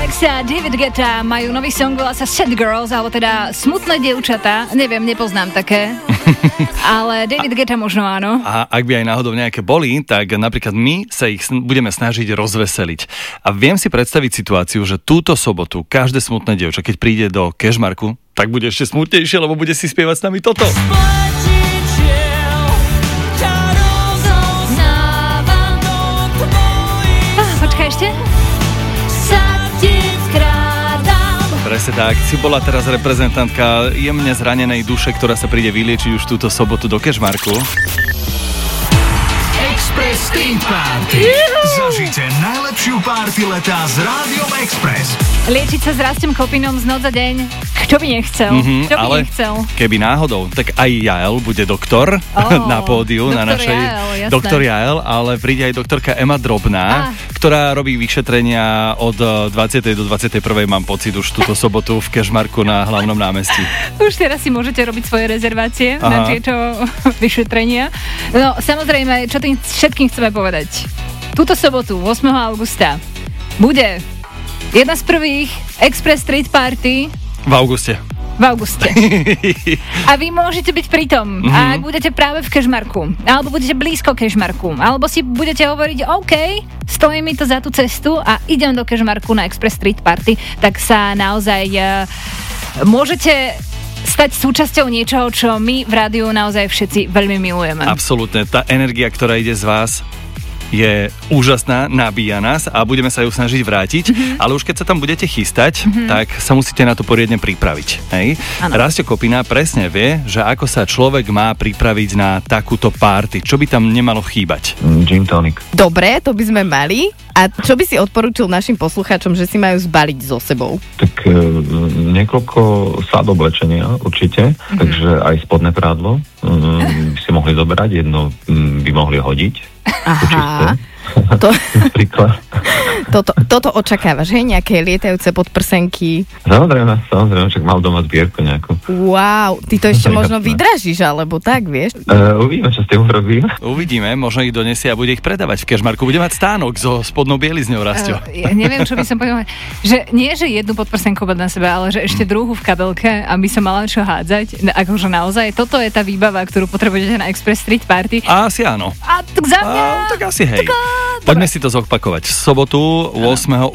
Alex a David Guetta majú nový song, volá sa Sad Girls, alebo teda Smutné dievčatá. Neviem, nepoznám také. Ale David Guetta možno áno. A ak by aj náhodou nejaké boli, tak napríklad my sa ich budeme snažiť rozveseliť. A viem si predstaviť situáciu, že túto sobotu každé smutné dievča, keď príde do Kežmarku, tak bude ešte smutnejšie, lebo bude si spievať s nami toto. Počkaj ešte. Presne tak, si bola teraz reprezentantka jemne zranenej duše, ktorá sa príde vyliečiť už túto sobotu do Kežmarku. Express Street Party. Zažite najlepšiu party leta s Rádiom Express. Liečiť sa s Rastom Kopinom z noc a deň. Kto by nechcel? Kto by nechcel? Keby náhodou, tak aj Jael bude doktor na pódiu, na našej doktor Jael, ale príde aj doktorka Ema Drobná, ktorá robí vyšetrenia od 20. do 21. mám pocit už túto sobotu v Kežmarku na hlavnom námestí. Už teraz si môžete robiť svoje rezervácie na tieto vyšetrenia. No, samozrejme, čo tým všetkým chceme povedať. Túto sobotu, 8. augusta, bude jedna z prvých Express Street Party v auguste. A vy môžete byť pri tom. A ak budete práve v Kežmarku, alebo budete blízko Kežmarku, alebo si budete hovoriť, OK, stojí mi to za tú cestu a idem do Kežmarku na Express Street Party, tak sa naozaj môžete stať súčasťou niečoho, čo my v rádiu naozaj všetci veľmi milujeme. Absolútne. Tá energia, ktorá ide z vás, je úžasná, nabíja nás a budeme sa ju snažiť vrátiť, ale už keď sa tam budete chystať, tak sa musíte na to poriadne pripraviť. Hej? Rastio Kopina presne vie, že ako sa človek má pripraviť na takúto party. Čo by tam nemalo chýbať? Gin tonic. Dobre, to by sme mali. A čo by si odporúčil našim poslucháčom, že si majú zbaliť so sebou? Tak niekoľko sád oblečenia určite, takže aj spodné prádlo by si mohli zoberať, jedno by mohli hodiť. Aha. Toto očakávaš, hej? Nejaké lietajúce podprsenky? Samozrejme, však mám doma zbierku nejakú. Wow, ty to ešte možno vydražíš, alebo tak, vieš? Uvidíme, čo s tým urobím. Uvidíme, možno ich donesie a bude ich predávať v Kežmarku. Bude mať stánok so spodnou bielizňou, Rastio. Ja neviem, čo by som povedala. Že nie, že jednu podprsenku na sebe, ale že ešte druhú v kabelke, aby som mala čo hádzať. Akože naozaj, toto je tá výbava, ktorú potrebujete na Express Street Party. Asi áno. A tak za mňa. Tak asi hej. Poďme si to zopakovať. V sobotu 8.